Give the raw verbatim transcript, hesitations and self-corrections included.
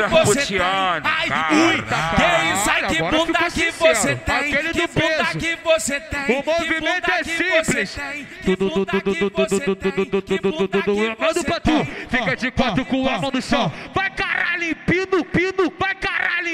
você tem? Ai, ui, que isso aí, que bunda que você tem? Que bunda que você tem? O movimento é simples. Tudo, tudo, tudo, tudo, tudo, tudo, tudo, tudo, tudo, tudo, mando pra tu. Fica de quatro com a mão no chão. Vai